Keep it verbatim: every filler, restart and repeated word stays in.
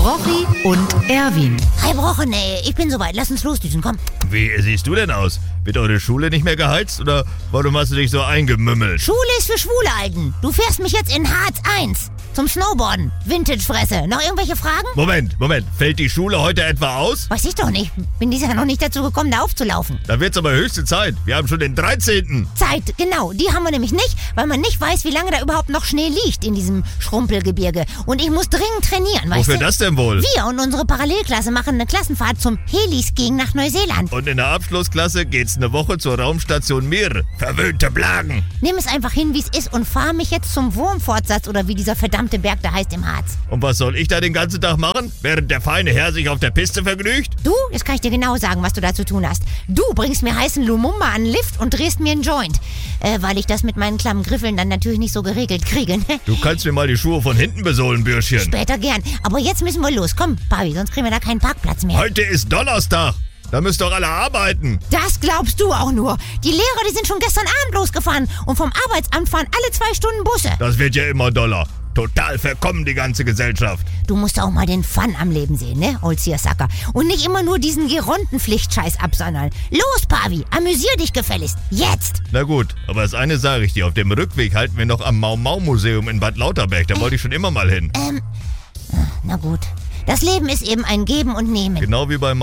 Rochi und Erwin. Hi Brochen, ey, ich bin soweit. Lass uns losdüsen, komm. Wie siehst du denn aus? Wird eure Schule nicht mehr geheizt oder warum hast du dich so eingemümmelt? Schule ist für Schwule, Alten. Du fährst mich jetzt in Harz eins zum Snowboarden. Vintage-Fresse. Noch irgendwelche Fragen? Moment, Moment. Fällt die Schule heute etwa aus? Weiß ich doch nicht. Bin dieses Jahr noch nicht dazu gekommen, da aufzulaufen. Da wird's aber höchste Zeit. Wir haben schon den dreizehnten Zeit, genau. Die haben wir nämlich nicht, weil man nicht weiß, wie lange da überhaupt noch Schnee liegt in diesem Schrumpelgebirge. Und ich muss dringend trainieren, weißt Wofür du? das denn wohl? Wir und unsere Parallelklasse machen eine Klassenfahrt zum Heliskiing nach Neuseeland. Und in der Abschlussklasse geht's eine Woche zur Raumstation Mir. Verwöhnte Blagen. Nimm es einfach hin, wie es ist und fahr mich jetzt zum Wurmfortsatz oder wie dieser verdammte Berg da heißt im Harz. Und was soll ich da den ganzen Tag machen, während der feine Herr sich auf der Piste vergnügt? Du, jetzt kann ich dir genau sagen, was du da zu tun hast. Du bringst mir heißen Lumumba an den Lift und drehst mir einen Joint. Äh, weil ich das mit meinen klammen Griffeln dann natürlich nicht so geregelt kriege. Du kannst mir mal die Schuhe von hinten besohlen, Bürschchen. Später gern. Aber jetzt müssen wir los. Komm, Pavi, sonst kriegen wir da keinen Parkplatz mehr. Heute ist Donnerstag. Da müsst doch alle arbeiten. Das glaubst du auch nur. Die Lehrer, die sind schon gestern Abend losgefahren. Und vom Arbeitsamt fahren alle zwei Stunden Busse. Das wird ja immer doller. Total verkommen, die ganze Gesellschaft. Du musst auch mal den Fun am Leben sehen, ne, Old Seersucker? Und nicht immer nur diesen Geronten-Pflichtscheiß absondern. Los, Pavi, amüsier dich gefälligst. Jetzt! Na gut, aber das eine sage ich dir. Auf dem Rückweg halten wir noch am Mau-Mau-Museum in Bad Lauterberg. Da wollte ich schon immer mal hin. Ähm, na gut. Das Leben ist eben ein Geben und Nehmen. Genau wie bei